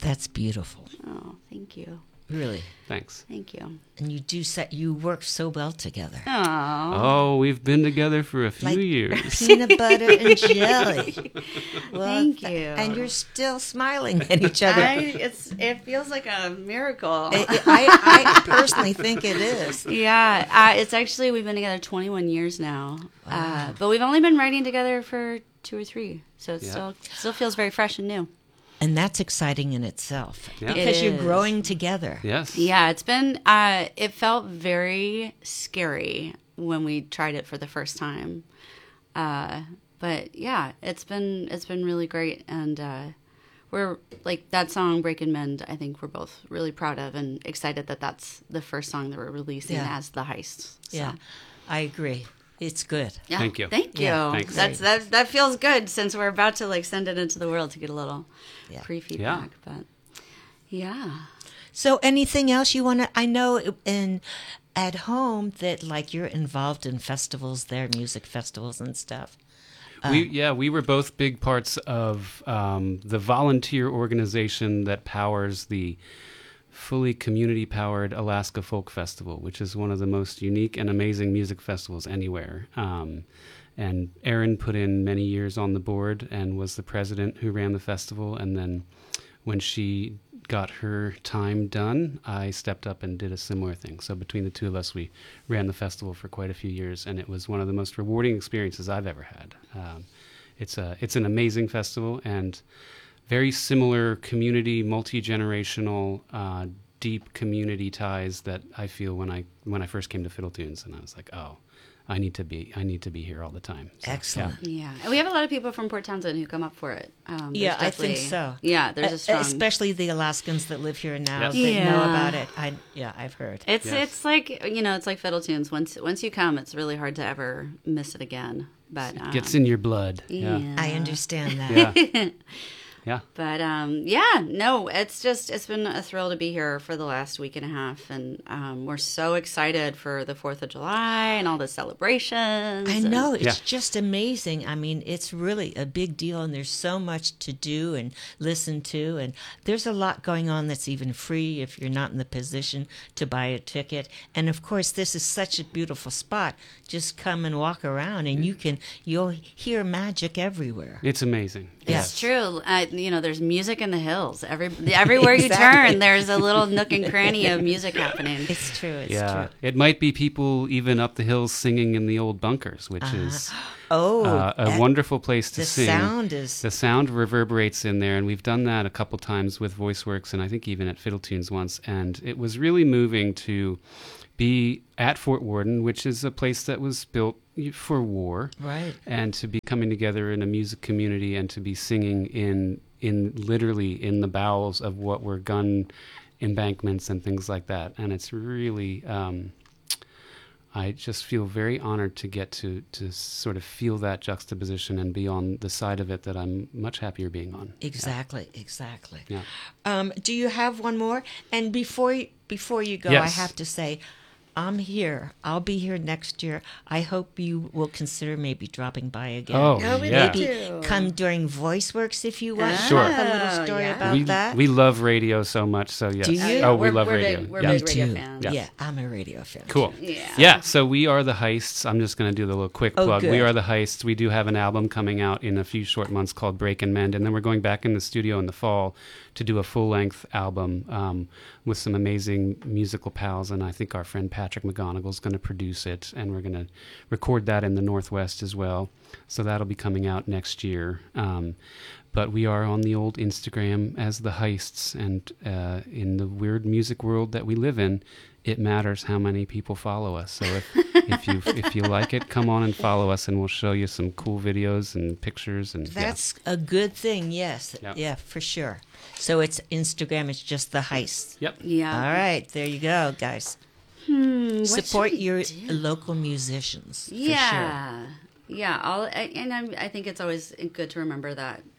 That's beautiful. Oh, thank you. Really. Thanks. Thank you. And you work so well together. Oh, we've been together for a few Like years. peanut butter and jelly. Well, Thank you. And you're still smiling at each other. It feels like a miracle. I personally think it is. Yeah, it's actually, we've been together 21 years now. Wow. But we've only been writing together for 2 or 3. So it Yeah. still feels very fresh and new. And that's exciting in itself. Yeah. Because It you're is. growing together. Yes. Yeah, it's been, it felt very scary when we tried it for the first time. But yeah, it's been really great. And we're like that song, Break and Mend, I think we're both really proud of and excited that that's the first song that we're releasing Yeah. as The Heists. So. Yeah, I agree. It's good. Yeah, Thank you. Thank you. Yeah, thanks. That feels good since we're about to like send it into the world to get a little Yeah. pre-feedback. But yeah. So anything else you want to, I know at home that like you're involved in festivals there, music festivals and stuff. We were both big parts of the volunteer organization that powers the fully community-powered Alaska Folk Festival, which is one of the most unique and amazing music festivals anywhere. And Erin put in many years on the board and was the president who ran the festival. And then when she got her time done, I stepped up and did a similar thing. So between the two of us, we ran the festival for quite a few years, and it was one of the most rewarding experiences I've ever had. It's an amazing festival and very similar community, multi-generational, deep community ties that I feel when I first came to Fiddle Tunes, and I was like, oh, I need to be here all the time. So, Excellent. Yeah. And we have a lot of people from Port Townsend who come up for it. Yeah, There's I think definitely- so. Yeah, there's a strong... Especially the Alaskans that live here now Yes. that Yeah. know about it. I've heard. It's Yes. it's like, it's like Fiddle Tunes. Once you come, it's really hard to ever miss it again. But It gets in your blood. Yeah. I understand that. Yeah. Yeah. But it's been a thrill to be here for the last week and a half, and we're so excited for the 4th of July and all the celebrations. I know, it's Yeah. just amazing. I mean, it's really a big deal, and there's so much to do and listen to, and there's a lot going on that's even free if you're not in the position to buy a ticket. And of course, this is such a beautiful spot. Just come and walk around, and you'll hear magic everywhere. It's amazing. It's true. There's music in the hills. Everywhere you Exactly. turn, there's a little nook and cranny of music happening. It's true. It's Yeah. true. It might be people even up the hills singing in the old bunkers, which is a that- wonderful place to the sing. sound is The sound reverberates in there, and we've done that a couple times with VoiceWorks, and I think even at Fiddle Tunes once. And it was really moving to be at Fort Worden, which is a place that was built for war, right. and to be coming together in a music community and to be singing in literally in the bowels of what were gun embankments and things like that. And it's really, I just feel very honored to get to sort of feel that juxtaposition and be on the side of it that I'm much happier being on. Exactly. Yeah. Do you have one more? And before you go, I Yes. have to say, I'm here. I'll be here next year. I hope you will consider maybe dropping by again. Oh, we yeah. do. Maybe come during VoiceWorks if you want. Sure. Have a little story yeah. about that. We love radio so much, so yes. Do you? Oh, we We're love big- radio. we're Yeah. big Me radio too. fans. Yeah. Yeah, I'm a radio fan. Cool. Yeah. Yeah, so we are the Heists. I'm just going to do the little quick Oh, plug. We good. are the Heists. We do have an album coming out in a few short months called Break and Mend, and then we're going back in the studio in the fall to do a full-length album with some amazing musical pals, and I think our friend Patrick McGonigal is going to produce it, and we're going to record that in the Northwest as well. So that'll be coming out next year. But we are on the old Instagram as the Heists, and in the weird music world that we live in, it matters how many people follow us. So if you like it, come on and follow us, and we'll show you some cool videos and pictures. And That's a good thing, yes. Yeah. Yeah, for sure. So it's Instagram, it's just the Heist. Yep. Yeah. All right, there you go, guys. What Support should we your do? local musicians. For Yeah. Yeah. I think it's always good to remember that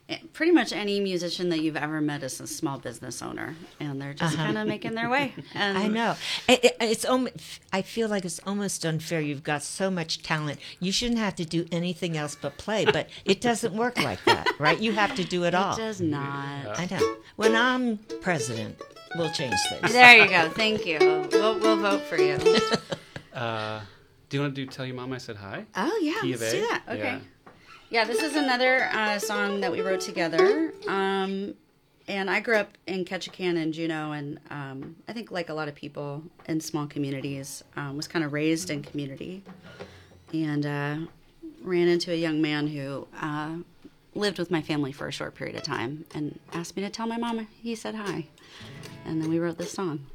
pretty much any musician that you've ever met is a small business owner, and they're just kind of making their way. And I know. I feel like it's almost unfair. You've got so much talent. You shouldn't have to do anything else but play, but it doesn't work like that, right? You have to do it all. It does not. I know. When I'm president, we'll change things. There you go. Thank you. We'll vote for you. Do you want to Tell Your Mom I Said Hi? Oh, yeah. Key of Let's A? do that. Okay. Yeah. Yeah, this is another song that we wrote together. And I grew up in Ketchikan and Juneau, and I think like a lot of people in small communities, was kind of raised in community. And ran into a young man who lived with my family for a short period of time and asked me to tell my mom he said hi. And then we wrote this song.